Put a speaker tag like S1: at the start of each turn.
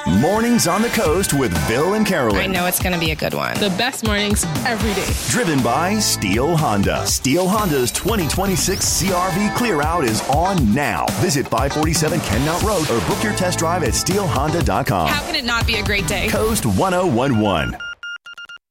S1: Mornings on the Coast with Bill and Carolyn.
S2: I know it's going to be a good one.
S3: The best mornings every day.
S1: Driven by Steel Honda. Steel Honda's 2026 CRV Clear Out is on now. Visit 547 Kenmount Road or book your test drive at steelhonda.com.
S2: How can it not be a great day?
S1: Coast 1011.